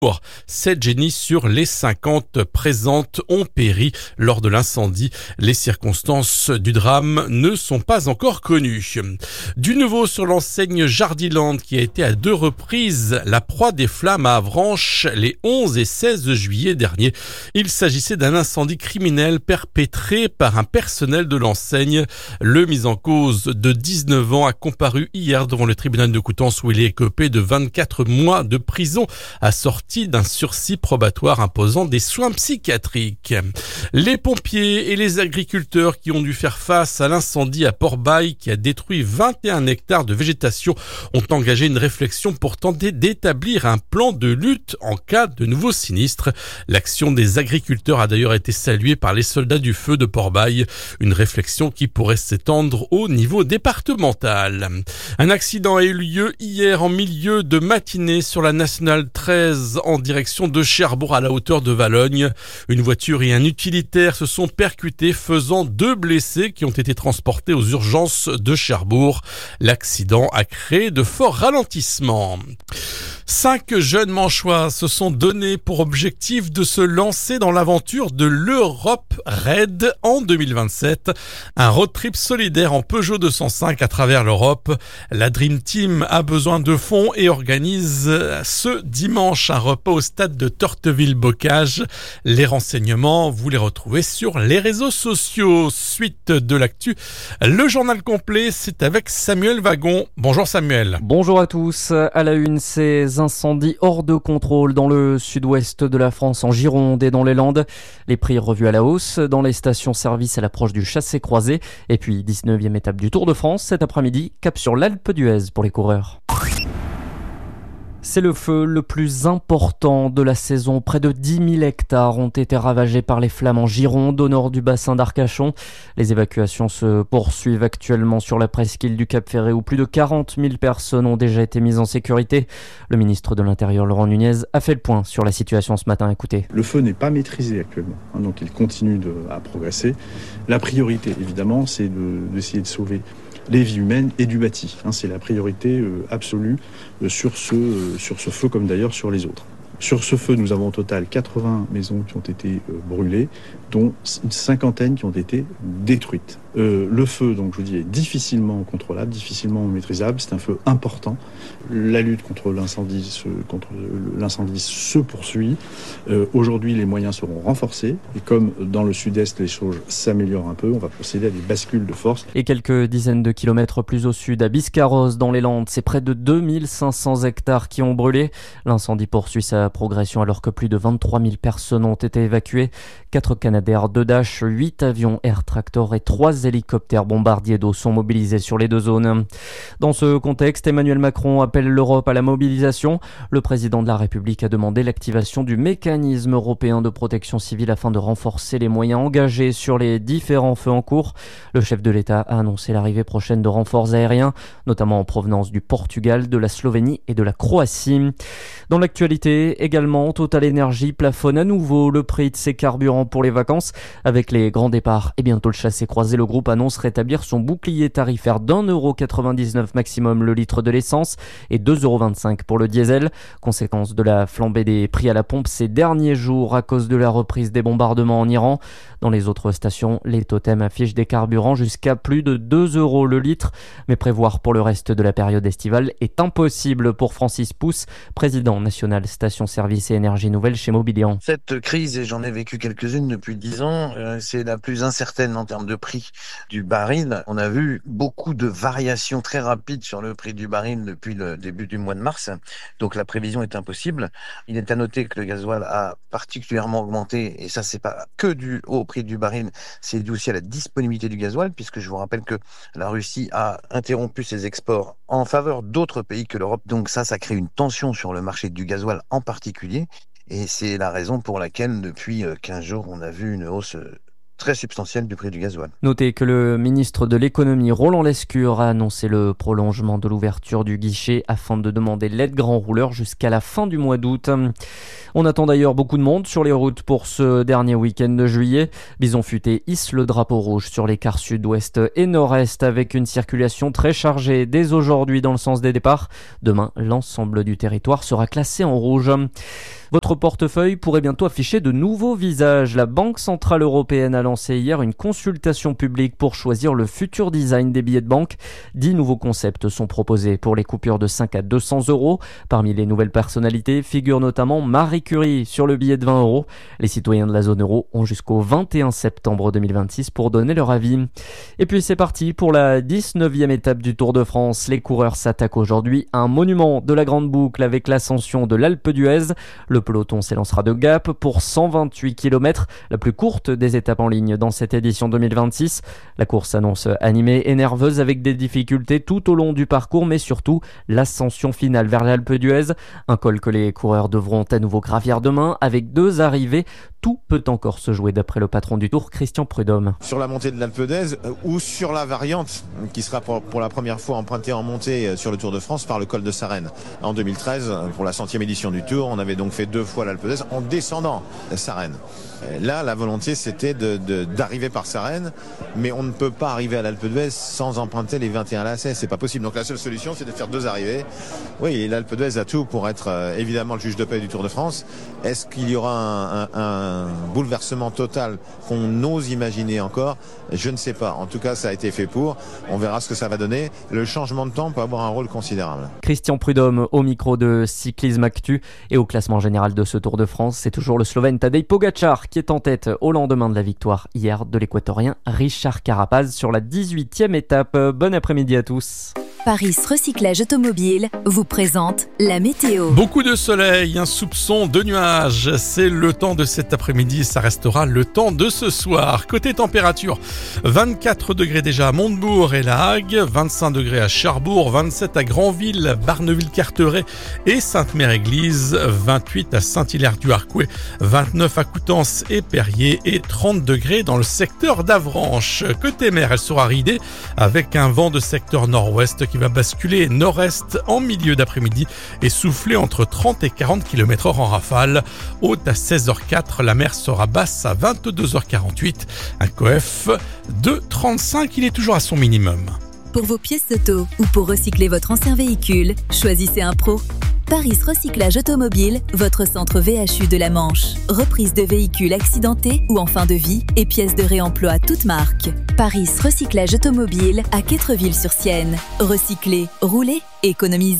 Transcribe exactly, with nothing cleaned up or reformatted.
Sept génies sur les cinquante présentes ont péri lors de l'incendie. Les circonstances du drame ne sont pas encore connues. Du nouveau sur l'enseigne Jardiland qui a été à deux reprises la proie des flammes à Avranches les onze et seize juillet dernier. Il s'agissait d'un incendie criminel perpétré par un personnel de l'enseigne. Le mis en cause de dix-neuf ans a comparu hier devant le tribunal de Coutances où il est écopé de vingt-quatre mois de prison assorti d'un sursis probatoire imposant des soins psychiatriques. Les pompiers et les agriculteurs qui ont dû faire face à l'incendie à Port-Bail qui a détruit vingt et un hectares de végétation ont engagé une réflexion pour tenter d'établir un plan de lutte en cas de nouveau sinistre. L'action des agriculteurs a d'ailleurs été saluée par les soldats du feu de Port-Bail, une réflexion qui pourrait s'étendre au niveau départemental. Un accident a eu lieu hier en milieu de matinée sur la nationale treize en direction de Cherbourg à la hauteur de Valognes. Une voiture et un utilitaire se sont percutés faisant deux blessés qui ont été transportés aux urgences de Cherbourg. L'accident a créé de forts ralentissements. Cinq jeunes manchois se sont donnés pour objectif de se lancer dans l'aventure de l'Europe Raid en deux mille vingt-sept. Un road trip solidaire en Peugeot deux cent cinq à travers l'Europe. La Dream Team a besoin de fonds et organise ce dimanche un repas au stade de Torteville-Bocage. Les renseignements, vous les retrouvez sur les réseaux sociaux. Suite de l'actu, le journal complet, c'est avec Samuel Wagon. Bonjour Samuel. Bonjour à tous. À la une, ces incendies hors de contrôle dans le sud-ouest de la France, en Gironde et dans les Landes. Les prix revus à la hausse dans les stations-service à l'approche du chassé-croisé. Et puis, dix-neuvième étape du Tour de France cet après-midi, cap sur l'Alpe d'Huez pour les coureurs. C'est le feu le plus important de la saison. Près de dix mille hectares ont été ravagés par les flammes en Gironde, au nord du bassin d'Arcachon. Les évacuations se poursuivent actuellement sur la presqu'île du Cap-Ferret où plus de quarante mille personnes ont déjà été mises en sécurité. Le ministre de l'Intérieur, Laurent Nunez, a fait le point sur la situation ce matin. Écoutez. Le feu n'est pas maîtrisé actuellement, hein, donc il continue de, à progresser. La priorité, évidemment, c'est de, d'essayer de sauver les vies humaines et du bâti. Hein, c'est la priorité euh, absolue euh, sur, ce, euh, sur ce feu comme d'ailleurs sur les autres. Sur ce feu, nous avons au total quatre-vingts maisons qui ont été euh, brûlées, dont une cinquantaine qui ont été détruites. Euh, le feu, donc je vous dis, est difficilement contrôlable, difficilement maîtrisable. C'est un feu important. La lutte contre l'incendie se, contre l'incendie se poursuit. Euh, aujourd'hui, les moyens seront renforcés. Et comme dans le sud-est, les choses s'améliorent un peu, on va procéder à des bascules de force. Et quelques dizaines de kilomètres plus au sud, à Biscarrosse, dans les Landes, c'est près de deux mille cinq cents hectares qui ont brûlé. L'incendie poursuit sa progression alors que plus de vingt-trois mille personnes ont été évacuées. Quatre Canadair, deux Dash, huit avions Air Tractor et trois hélicoptères bombardiers d'eau sont mobilisés sur les deux zones. Dans ce contexte, Emmanuel Macron appelle l'Europe à la mobilisation. Le président de la République a demandé l'activation du mécanisme européen de protection civile afin de renforcer les moyens engagés sur les différents feux en cours. Le chef de l'État a annoncé l'arrivée prochaine de renforts aériens, notamment en provenance du Portugal, de la Slovénie et de la Croatie. Dans l'actualité, également, Total Energy plafonne à nouveau le prix de ses carburants pour les vacances. Avec les grands départs et bientôt le chassé-croisé, le groupe annonce rétablir son bouclier tarifaire d'un euro quatre-vingt-dix-neuf maximum le litre de l'essence et deux euros vingt-cinq pour le diesel. Conséquence de la flambée des prix à la pompe ces derniers jours à cause de la reprise des bombardements en Iran. Dans les autres stations, les totems affichent des carburants jusqu'à plus de deux euros le litre. Mais prévoir pour le reste de la période estivale est impossible pour Francis Pousse, président national Station Service et Énergie Nouvelle chez Mobilian. Cette crise, et j'en ai vécu quelques-unes depuis dix ans, euh, c'est la plus incertaine en termes de prix du baril. On a vu beaucoup de variations très rapides sur le prix du baril depuis le début du mois de mars. Donc la prévision est impossible. Il est à noter que le gasoil a particulièrement augmenté, et ça c'est pas que dû au prix du baril, c'est dû aussi à la disponibilité du gasoil, puisque je vous rappelle que la Russie a interrompu ses exports en faveur d'autres pays que l'Europe. Donc ça, ça crée une tension sur le marché du gasoil en particulier. Et c'est la raison pour laquelle, depuis quinze jours, on a vu une hausse très substantielle du prix du gasoil. Notez que le ministre de l'économie, Roland Lescure, a annoncé le prolongement de l'ouverture du guichet afin de demander l'aide grand rouleur jusqu'à la fin du mois d'août. On attend d'ailleurs beaucoup de monde sur les routes pour ce dernier week-end de juillet. Bison Futé hisse le drapeau rouge sur les quarts sud-ouest et nord-est avec une circulation très chargée dès aujourd'hui dans le sens des départs. Demain, l'ensemble du territoire sera classé en rouge. Votre portefeuille pourrait bientôt afficher de nouveaux visages. La Banque Centrale Européenne a lancé hier une consultation publique pour choisir le futur design des billets de banque. Dix nouveaux concepts sont proposés pour les coupures de cinq à deux cents euros. Parmi les nouvelles personnalités figure notamment Marie Curie sur le billet de vingt euros. Les citoyens de la zone euro ont jusqu'au vingt et un septembre deux mille vingt-six pour donner leur avis. Et puis c'est parti pour la dix-neuvième étape du Tour de France. Les coureurs s'attaquent aujourd'hui à un monument de la Grande Boucle avec l'ascension de l'Alpe d'Huez. Le peloton s'élancera de Gap pour cent vingt-huit kilomètres, la plus courte des étapes en ligne dans cette édition deux mille vingt-six. La course s'annonce animée et nerveuse avec des difficultés tout au long du parcours, mais surtout l'ascension finale vers l'Alpe d'Huez. Un col que les coureurs devront à nouveau gravir demain avec deux arrivées. Tout peut encore se jouer d'après le patron du Tour, Christian Prudhomme. Sur la montée de l'Alpe d'Huez euh, ou sur la variante qui sera pour, pour la première fois empruntée en montée euh, sur le Tour de France par le col de Sarenne. En deux mille treize, pour la centième édition du Tour, on avait donc fait deux fois l'Alpe d'Huez en descendant Sarenne. Là, la volonté, c'était de, de, d'arriver par Sarenne, mais on ne peut pas arriver à l'Alpe d'Huez sans emprunter les vingt et un lacets. C'est pas possible. Donc la seule solution, c'est de faire deux arrivées. Oui, et l'Alpe d'Huez a tout pour être euh, évidemment le juge de paix du Tour de France. Est-ce qu'il y aura un, un, un bouleversement total qu'on ose imaginer encore? Je ne sais pas. En tout cas, ça a été fait pour. On verra ce que ça va donner. Le changement de temps peut avoir un rôle considérable. Christian Prudhomme au micro de Cyclisme Actu. Et au classement général de ce Tour de France, c'est toujours le Slovène Tadej Pogačar qui est en tête au lendemain de la victoire hier de l'Équatorien Richard Carapaz sur la dix-huitième étape. Bon après-midi à tous. Paris Recyclage Automobile vous présente la météo. Beaucoup de soleil, un soupçon de nuages. C'est le temps de cet après-midi et ça restera le temps de ce soir. Côté température, vingt-quatre degrés déjà à Montebourg et La Hague, vingt-cinq degrés à Cherbourg, vingt-sept à Granville, Barneville-Carteret et Sainte-Mère-Église, vingt-huit à Saint-Hilaire-du-Harcouët, vingt-neuf à Coutances et Perrier et trente degrés dans le secteur d'Avranches. Côté mer, elle sera ridée avec un vent de secteur nord-ouest qui va basculer nord-est en milieu d'après-midi et souffler entre trente et quarante kilomètres heure en rafale. Haute à seize heures quatre, la mer sera basse à vingt-deux heures quarante-huit. Un C O F de trente-cinq, il est toujours à son minimum. Pour vos pièces auto ou pour recycler votre ancien véhicule, choisissez un pro. Paris Recyclage Automobile, votre centre V H U de la Manche. Reprise de véhicules accidentés ou en fin de vie et pièces de réemploi toutes marques. Paris Recyclage Automobile à Quettreville-sur-Sienne. Recycler, rouler, économiser.